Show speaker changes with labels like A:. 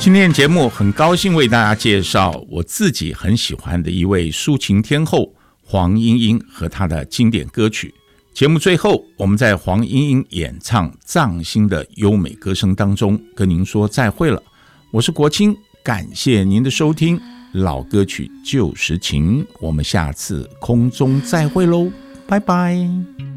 A: 今天节目很高兴为大家介绍我自己很喜欢的一位抒情天后黄莺莺和她的经典歌曲。节目最后，我们在黄莺莺演唱藏心的优美歌声当中跟您说再会了。我是国清，感谢您的收听，老歌曲旧时情，我们下次空中再会喽，拜拜。